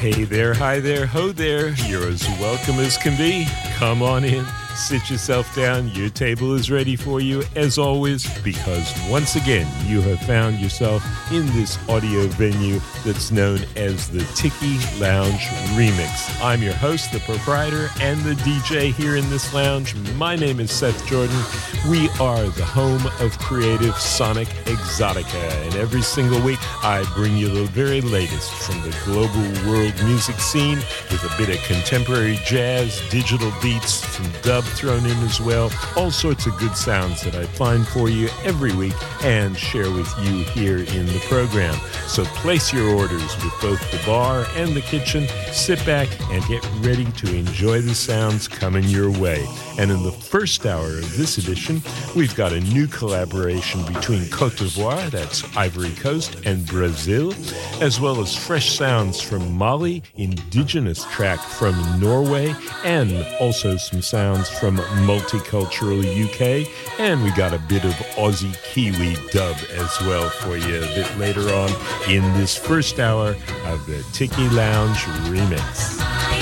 Hey there, hi there, ho there. You're as welcome as can be. Come on in, sit yourself down. Your table is ready for you, as always, because once again, you have found yourself in this audio venue that's known as the Tiki Lounge Remix. I'm your host, the proprietor, and the DJ here in this lounge. My name is Seth Jordan. We are the home of creative Sonic Exotica, and every single week I bring you the very latest from the global world music scene with a bit of contemporary jazz, digital beats, some dub thrown in as well, all sorts of good sounds that I find for you every week and share with you here in the program. So place your orders with both the bar and the kitchen, sit back and get ready to enjoy the sounds coming your way. And in the first hour of this edition, we've got a new collaboration between Côte d'Ivoire, that's Ivory Coast, and Brazil, as well as fresh sounds from Mali, indigenous track from Norway, and also some sounds from multicultural UK. And we got a bit of Aussie Kiwi dub as well for you a bit later on in this first hour of the Tiki Lounge Remix.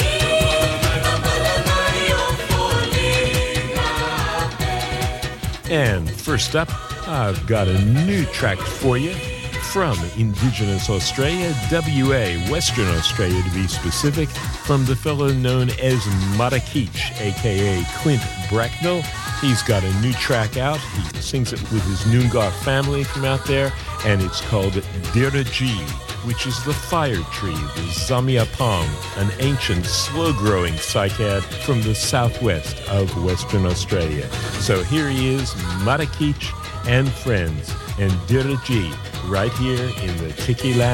And first up, I've got a new track for you from Indigenous Australia, WA, Western Australia to be specific, from the fellow known as Marakeech, aka Clint Bracknell. He's got a new track out. He sings it with his Noongar family from out there, and it's called Diraji, which is the fire tree, the Zamia palm, an ancient, slow-growing cycad from the southwest of Western Australia. So here he is, Marakeech and friends, and Diraji, right here in the Tiki Lounge.